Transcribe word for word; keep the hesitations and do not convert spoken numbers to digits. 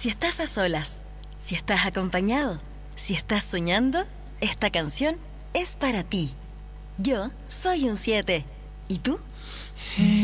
Si estás a solas, si estás acompañado, si estás soñando, esta canción es para ti. Yo soy un siete. ¿Y tú?